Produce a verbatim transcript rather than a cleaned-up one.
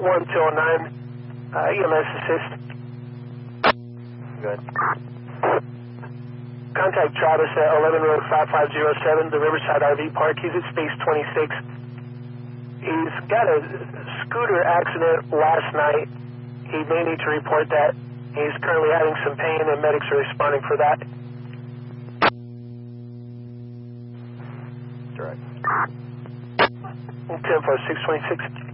one two oh nine, uh, E M S assist. Good. Contact Travis at eleven road five five zero seven, the Riverside R V Park. He's at space twenty-six. He's got a scooter accident last night. He may need to report that. He's currently having some pain and medics are responding for that. Direct. ten four six twenty-six.